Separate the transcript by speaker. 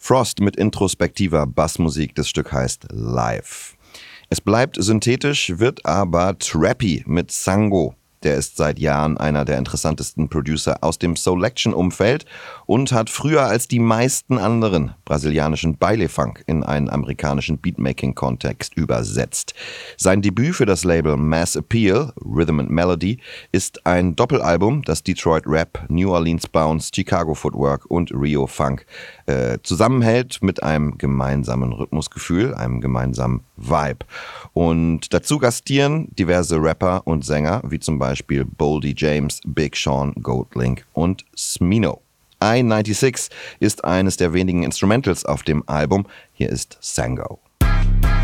Speaker 1: Frost mit introspektiver Bassmusik, das Stück heißt Live. Es bleibt synthetisch, wird aber trappy mit Sango. Der ist seit Jahren einer der interessantesten Producer aus dem Soulection-Umfeld und hat früher als die meisten anderen brasilianischen Baile-Funk in einen amerikanischen Beatmaking-Kontext übersetzt. Sein Debüt für das Label Mass Appeal, Rhythm and Melody, ist ein Doppelalbum, das Detroit Rap, New Orleans Bounce, Chicago Footwork und Rio Funk zusammenhält mit einem gemeinsamen Rhythmusgefühl, einem gemeinsamen Vibe. Und dazu gastieren diverse Rapper und Sänger, wie zum Beispiel Boldy James, Big Sean, Goldlink und Smino. I-96 ist eines der wenigen Instrumentals auf dem Album. Hier ist Sango.